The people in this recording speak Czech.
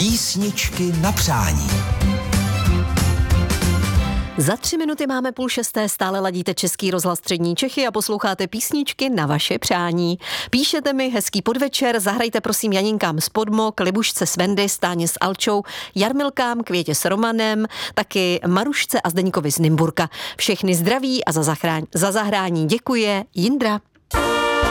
Písničky na přání. Za 3 minuty máme 5:30, stále ladíte Český rozhlas Střední Čechy a posloucháte písničky na vaše přání. Píšete mi hezký podvečer, zahrajte prosím Janinkám z Podmok, Libušce s Wendy, Stáně s Alčou, Jarmilkám, Květě s Romanem, taky Marušce a Zdeňkovi z Nymburka. Všechny zdraví a za zahrání děkuje Jindra.